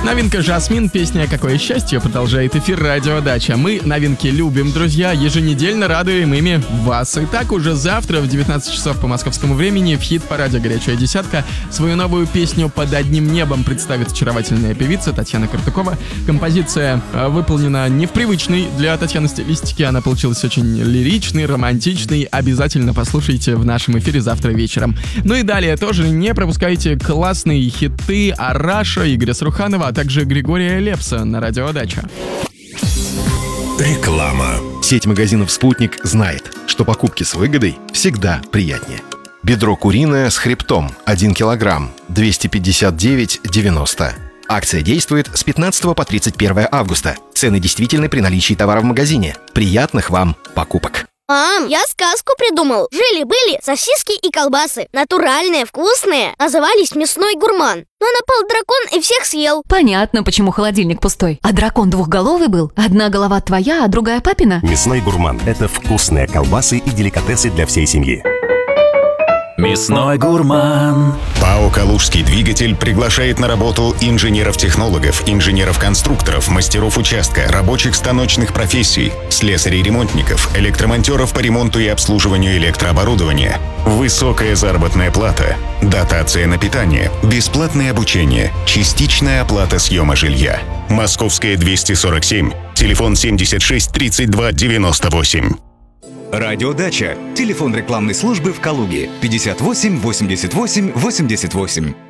Новинка «Жасмин», песня «Какое счастье» продолжает эфир «Радио Дача». Мы новинки любим, друзья, еженедельно радуем ими вас. Итак, уже завтра в 19 часов по московскому времени в хит-параде «Горячая десятка» свою новую песню «Под одним небом» представит очаровательная певица Татьяна Картукова. Композиция выполнена не в привычной для Татьяны стилистике, она получилась очень лиричной, романтичной. Обязательно послушайте в нашем эфире завтра вечером. Ну и далее тоже не пропускайте классные хиты Араша, Игоря Сруханова, а также Григория Лепса на Радио Дача. Реклама. Сеть магазинов «Спутник» знает, что покупки с выгодой всегда приятнее. Бедро куриное с хребтом 1 килограмм 259,90. Акция действует с 15 по 31 августа. Цены действительны при наличии товара в магазине. Приятных вам покупок! Мам, я сказку придумал. Жили-были сосиски и колбасы. Натуральные, вкусные. Назывались «Мясной гурман». Но напал дракон и всех съел. Понятно, почему холодильник пустой. А дракон двухголовый был? Одна голова твоя, а другая папина? Мясной гурман – это вкусные колбасы и деликатесы для всей семьи. Мясной гурман. ПАО «Калужский двигатель» приглашает на работу инженеров-технологов, инженеров-конструкторов, мастеров участка, рабочих станочных профессий, слесарей-ремонтников, электромонтеров по ремонту и обслуживанию электрооборудования. Высокая заработная плата, дотация на питание, бесплатное обучение, частичная оплата съема жилья. Московская 247, телефон 76 32 98. Радио Дача. Телефон рекламной службы в Калуге 58 88 88.